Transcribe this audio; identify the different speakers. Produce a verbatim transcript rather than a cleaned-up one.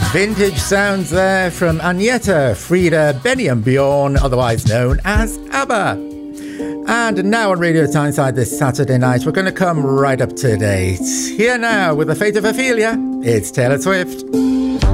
Speaker 1: Vintage sounds there from Agneta, Frida, Benny and Bjorn, otherwise known as ABBA. And now on Radio Tyneside this Saturday night, we're going to come right up to date. Here now with The Fate of Ophelia, it's Taylor Swift.